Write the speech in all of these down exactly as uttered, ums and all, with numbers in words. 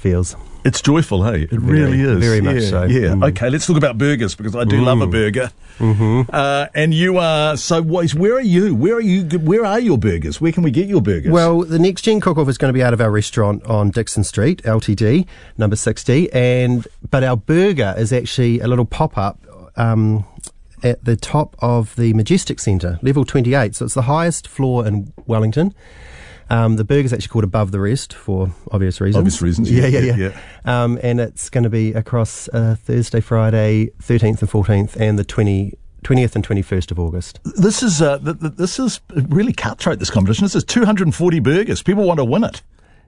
feels. It's joyful, hey? It very, really is. Very much yeah, so. Yeah. Mm. Okay, let's talk about burgers, because I do mm. love a burger. Mm-hmm. Uh, and you are, so what, where are you? Where are you? Where are your burgers? Where can we get your burgers? Well, the Next Gen Cook-Off is going to be out of our restaurant on Dixon Street, L T D, number sixty. And but our burger is actually a little pop-up um, at the top of the Majestic Centre, level twenty-eight. So it's the highest floor in Wellington. Um, the burger's actually called Above the Rest for obvious reasons. Obvious reasons, yeah, yeah, yeah, yeah. yeah. Um, and it's going to be across uh, Thursday, Friday, thirteenth and fourteenth, and the twentieth and twenty-first of August. This is uh, th- th- this is really cutthroat, this competition. This is two hundred forty burgers. People want to win it.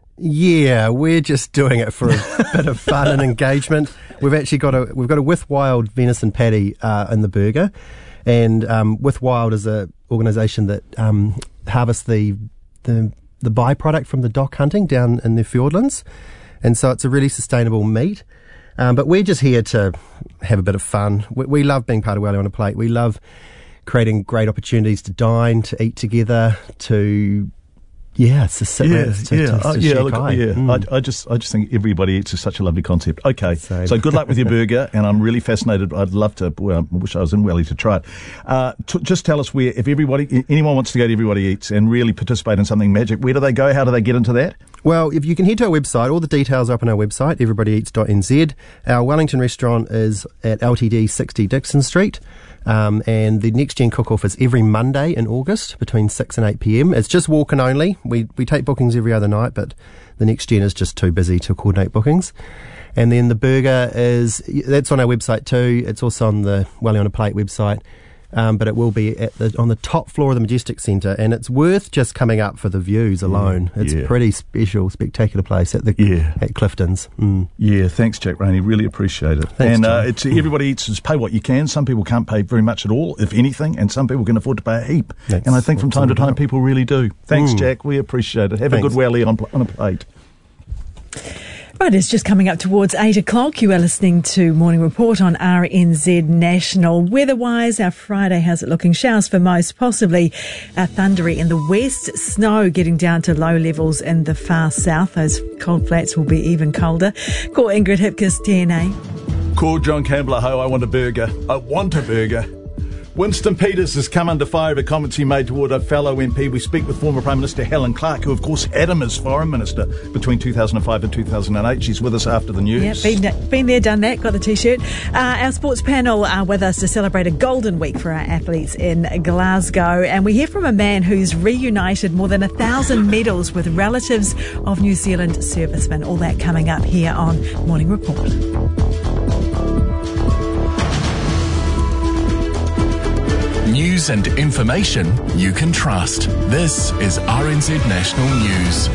Yeah, we're just doing it for a bit of fun and engagement. We've actually got a we've got a With Wild venison patty uh, in the burger, and um, With Wild is a organisation that um, harvests the the the byproduct from the dock hunting down in the Fiordlands, and so it's a really sustainable meat. Um, but we're just here to have a bit of fun. We, we love being part of Welly on a Plate. We love creating great opportunities to dine, to eat together, to yeah, to sit yeah, with, to, yeah, to, to uh, share yeah, look, kai. yeah. Mm. I, I just, I just think everybody eats is such a lovely concept. Okay, Same. So good luck with your burger, and I'm really fascinated. I'd love to. Well, I wish I was in Welly to try it. Uh, t- just tell us where, if everybody, anyone wants to go to Everybody Eats and really participate in something magic, where do they go? How do they get into that? Well, if you can head to our website, all the details are up on our website, everybody eats dot n z. Our Wellington restaurant is at L T D sixty Dixon Street. Um, and the Next Gen Cook-Off is every Monday in August between six and eight p.m. It's just walk-in only. We we take bookings every other night, but the Next Gen is just too busy to coordinate bookings. And then the burger is, that's on our website too. It's also on the Welly on a Plate website. Um, but it will be at the, on the top floor of the Majestic Centre, and it's worth just coming up for the views alone. Yeah, it's yeah. a pretty special, spectacular place at the Yeah. at Clifton's. Mm. Yeah, thanks, Jack Rainey. Really appreciate it. Thanks, and uh, John. it's Everybody Eats is pay what you can. Some people can't pay very much at all, if anything, and some people can afford to pay a heap. That's and I think from what's time to all about. time people really do. Thanks, Mm. Jack. We appreciate it. Have Thanks. a good Welly on, on a plate. Right, it's just coming up towards eight o'clock. You are listening to Morning Report on R N Z National. Weather-wise, our Friday, how's it looking? Showers for most, possibly uh, thundery in the west. Snow getting down to low levels in the far south. Those cold flats will be even colder. Call Ingrid Hipkiss, T N A. Call John Campbell. Ho, I want a burger. I want a burger. Winston Peters has come under fire over comments he made toward a fellow M P. We speak with former Prime Minister Helen Clark, who of course had him as Foreign Minister between two thousand five and two thousand eight. She's with us after the news. Yeah, been, been there, done that, got the T-shirt. Uh, our sports panel are with us to celebrate a golden week for our athletes in Glasgow. And we hear from a man who's reunited more than a thousand medals with relatives of New Zealand servicemen. All that coming up here on Morning Report. News and information you can trust. This is R N Z National News.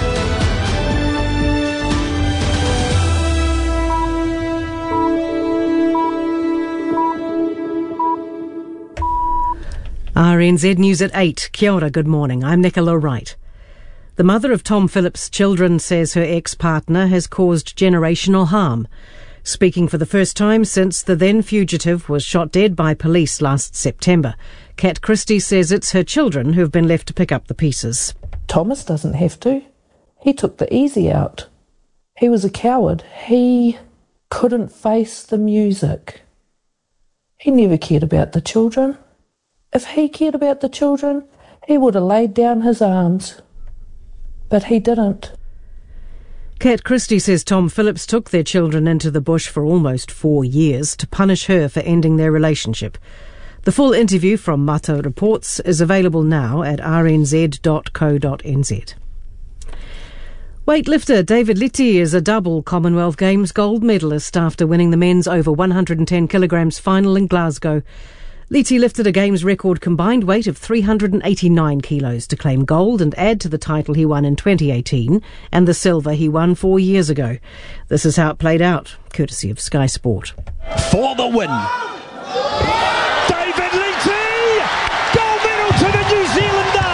R N Z News at eight. Kia ora, good morning. I'm Nicola Wright. The mother of Tom Phillips' children says her ex-partner has caused generational harm. Speaking for the first time since the then fugitive was shot dead by police last September, Kat Christie says it's her children who've been left to pick up the pieces. Thomas doesn't have to. He took the easy out. He was a coward. He couldn't face the music. He never cared about the children. If he cared about the children, he would have laid down his arms. But he didn't. Kat Christie says Tom Phillips took their children into the bush for almost four years to punish her for ending their relationship. The full interview from Mata Reports is available now at r n z dot co dot n z. Weightlifter David Litti is a double Commonwealth Games gold medalist after winning the men's over one hundred ten kilograms final in Glasgow. Litti lifted a Games record combined weight of three hundred eighty-nine kilos to claim gold and add to the title he won in twenty eighteen and the silver he won four years ago. This is how it played out, courtesy of Sky Sport. For the win, David Litti, gold medal to the New Zealander.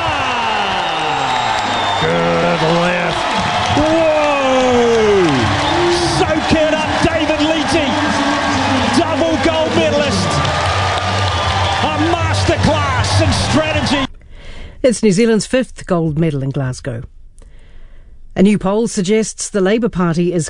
Good lift. Whoa! Soak it up, David Litti, double gold medalist. A masterclass in strategy. It's New Zealand's fifth gold medal in Glasgow. A new poll suggests the Labour Party is